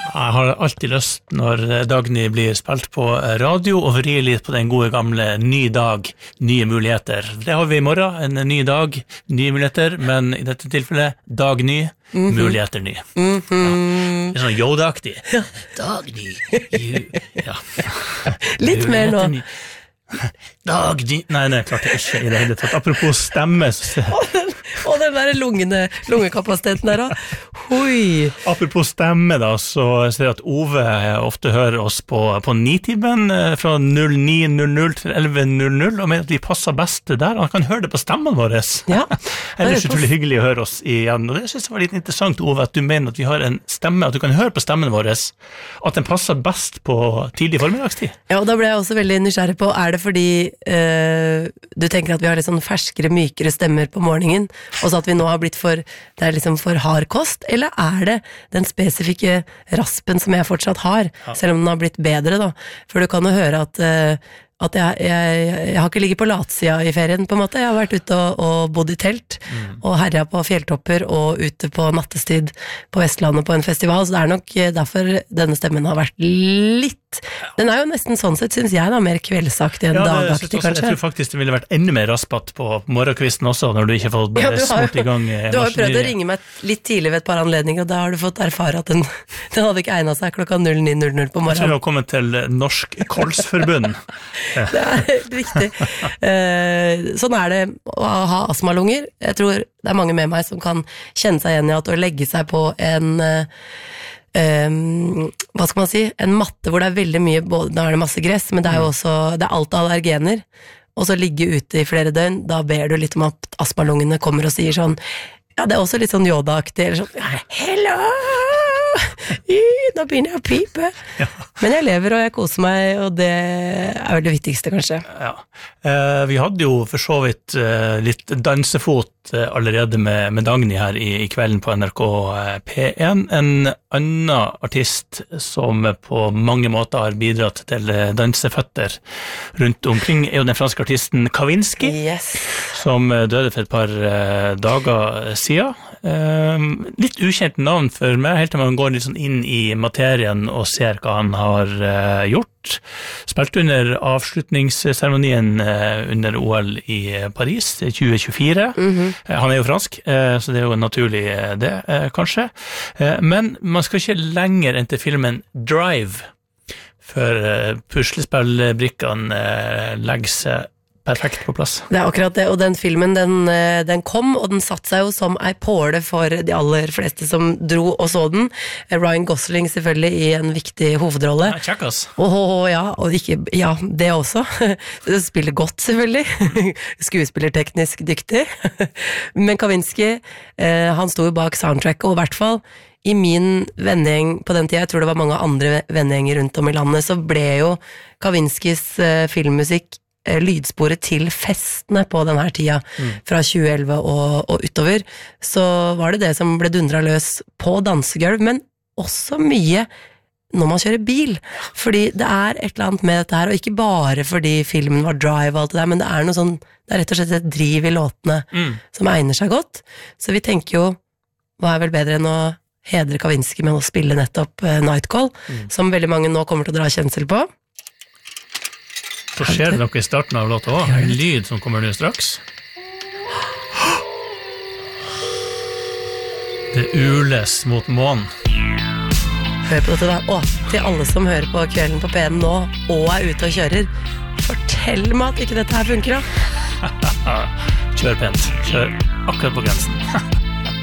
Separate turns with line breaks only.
Jeg har alltid lyst når Dagny blir spilt på radio og vri litt på den gode gamle ny dag, nye muligheter. Det har vi i morgen, en ny dag, nye muligheter, men i dette tilfellet Dagny, muligheter ny. Ja. Det er sånn Yoda-aktig.
Ja.
Dagny, ja.
Litt mer nå.
Dagny, nei, klart det ikke i det hele tatt. Apropos stemme,
Og den der lungekapasiteten der da. Hui.
Apropos stemme da, så ser jeg at Ove ofte hører oss på Nitimen fra 09:00 til 11:00, og mener at vi passer best der. Han kan høre det på stemmen vår.
Ja.
Ellers utrolig hyggelig å høre oss igjen. Og det synes jeg var litt interessant, Ove, at du mener at vi har en stemme, at du kan høre på stemmen vår, at den passer best på tidlig formiddagstid.
Ja, og da ble jeg også veldig nysgjerrig på, er det fordi du tenker at vi har litt sånn ferskere, mykere stemmer på morgenen, og så at vi nå har blitt det er liksom for hard kost, eller er det den spesifikke raspen som jeg fortsatt har, selv om den har blitt bedre da? For du kan jo høre at jeg har ikke ligget på latsida i ferien på en måte, jeg har vært ute og bodd i telt, og herret på fjelltopper og ute på nattestid på Vestlandet på en festival, så det er nok derfor denne stemmen har vært litt, den er jo nesten sånn sett, synes jeg da, mer kveldsaktig enn dagaktig kanskje.
Jeg tror faktisk det ville vært enda mer raspat på morgenkvisten også, når du ikke har fått smurt i gang.
Du har jo prøvd å ringe meg litt tidlig ved et par anledninger, og da har du fått erfare at den hadde ikke egnet seg klokka 09:00 på morgenen.
Jeg tror du har kommet til Norsk Kolsforbund.
Det er riktig. Sånn er det å ha astmalunger. Jeg tror det er mange med meg som kan kjenne seg igjen i at å legge seg på en hva skal man si, en matte hvor det er veldig mye, både, da er det masse gress, men det er jo også, det er alt allergener, og så ligge ute i flere døgn, da ber du litt om at astmalungene kommer og sier sånn, ja, det er også litt sånn Yoda-aktig, eller sånn, hello! Nå begynner jeg å pipe. Ja. Men jeg lever og jeg koser meg, og det er vel det viktigste kanskje.
Ja. Vi hadde jo for så vidt litt dansefot allerede med Dagny her i kvelden på NRK P1. En annen artist som på mange måter har bidratt til danseføtter rundt omkring er jo den franske artisten Kavinsky, som døde for et par dager siden. Litt ukjent navn for meg, helt til man går litt sånn inn i materien og ser hva han har gjort. Spilt under avslutningsseremonien under OL i Paris 2024. Han er jo fransk, så det er jo naturlig det, kanskje. Men man skal ikke lenger enn til filmen Drive, før puslespillbrikkene legger seg perfekt på plass. Det
er akkurat det, og den filmen den kom, og den satt seg jo som ei påle for de aller fleste som dro og så den. Ryan Gosling selvfølgelig i en viktig hovedrolle.
Ja, kjekkas.
Ja, og ikke, ja, det også. Det spiller godt selvfølgelig. Skuespillerteknisk dyktig. Men Kavinsky, han sto jo bak soundtracket, og i hvert fall i min vennegjeng på den tida, jeg tror det var mange andre vennegjenger rundt om i landet, så ble jo Kavinskys filmmusikk lydsporet til festene på denne tida, fra 2011 og utover, så var det som ble dundret løs på dansegulv, men også mye når man kjører bil, fordi det er et eller annet med dette her, og ikke bare fordi filmen var Drive og alt det der, men det er noe sånn, det er rett og slett et driv i låtene som egner seg godt, så vi tenker jo, hva er vel bedre enn å hedre Kavinsky med å spille nettopp Nightcall, som veldig mange nå kommer til å dra kjensel på.
Så skjer det noe i starten av låta også, en lyd som kommer nå straks. Det ules mot månen.
Hør på dette da, og til alle som hører på Kvelden på P1 nå, og er ute og kjører, fortell meg at ikke dette her funker da.
Kjør pent, kjør akkurat på grensen.